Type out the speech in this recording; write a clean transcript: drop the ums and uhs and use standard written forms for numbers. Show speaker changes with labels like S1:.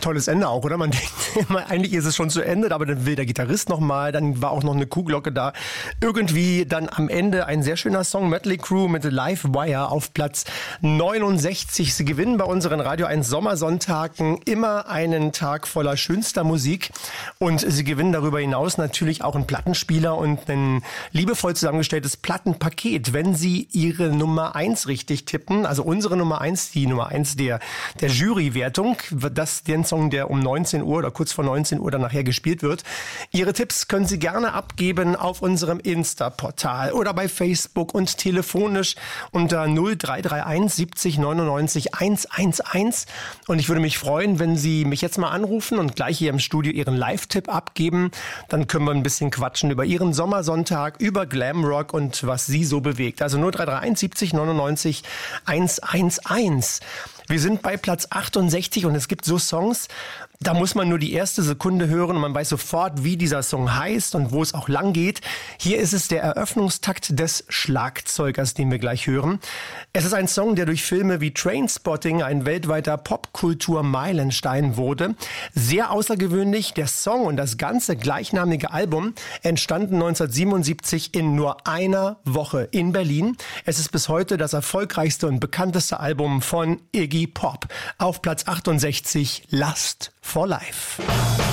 S1: tolles Ende auch, oder? Man denkt immer, eigentlich ist es schon zu Ende, aber dann will der Gitarrist nochmal, dann war auch noch eine Kuhglocke da. Irgendwie dann am Ende ein sehr schöner Song, Mötley Crüe mit Live Wire auf Platz 69. Sie gewinnen bei unseren Radio 1 Sommersonntagen immer einen Tag voller schönster Musik und sie gewinnen darüber hinaus natürlich auch einen Plattenspieler und ein liebevoll zusammengestelltes Plattenpaket, wenn sie ihre Nummer 1 richtig tippen, also unsere Nummer 1, die Nummer 1 der Jurywertung, das den Song, der um 19 Uhr oder kurz vor 19 Uhr dann nachher gespielt wird. Ihre Tipps können Sie gerne abgeben auf unserem Insta-Portal oder bei Facebook und telefonisch unter 0331 70 99 111. Und ich würde mich freuen, wenn Sie mich jetzt mal anrufen und gleich hier im Studio Ihren Live-Tipp abgeben. Dann können wir ein bisschen quatschen über Ihren Sommersonntag, über Glamrock und was Sie so bewegt. Also 0331 70 99 111. Wir sind bei Platz 68 und es gibt so Songs, da muss man nur die erste Sekunde hören und man weiß sofort, wie dieser Song heißt und wo es auch lang geht. Hier ist es der Eröffnungstakt des Schlagzeugers, den wir gleich hören. Es ist ein Song, der durch Filme wie Trainspotting ein weltweiter Popkultur-Meilenstein wurde. Sehr außergewöhnlich, der Song und das ganze gleichnamige Album entstanden 1977 in nur einer Woche in Berlin. Es ist bis heute das erfolgreichste und bekannteste Album von Iggy Pop. Auf Platz 68, Lust for Life.